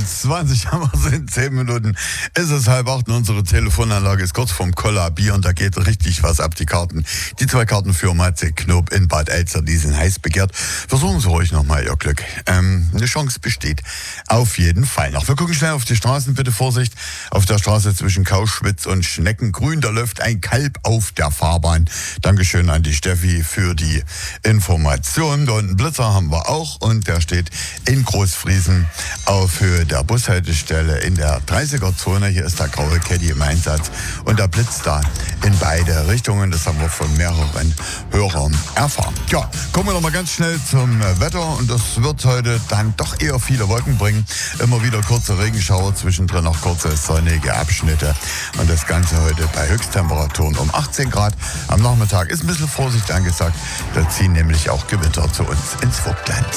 20 haben wir es in 10 Minuten. Ist es 7:30 und unsere Telefonanlage ist kurz vorm Kollabieren. Da geht richtig was ab, die Karten. Die 2 Karten für Matze Knob in Bad Elster, die sind heiß begehrt. Versuchen Sie ruhig nochmal Ihr Glück. Eine Chance besteht auf jeden Fall noch. Wir gucken schnell auf die Straßen, bitte Vorsicht. Auf der Straße zwischen Kauschwitz und Schneckengrün, da läuft ein Kalb auf der Fahrbahn. Dankeschön an die Steffi für die Information. Da unten Blitzer haben wir auch und der steht in Großfriesen auf Höhe der Bushaltestelle in der 30er-Zone. Hier ist der graue Caddy im Einsatz und der blitzt da in beide Richtungen. Das haben wir von mehreren Hörern erfahren. Ja, kommen wir noch mal ganz schnell zum Wetter und das wird heute dann doch eher viele Wolken bringen. Immer wieder kurze Regenschauer, zwischendrin noch kurze sonnige Abschnitte und das Ganze heute bei Höchsttemperaturen um 18 Grad. Am Nachmittag ist ein bisschen Vorsicht angesagt. Da ziehen nämlich auch Gewitter zu uns ins Vogtland.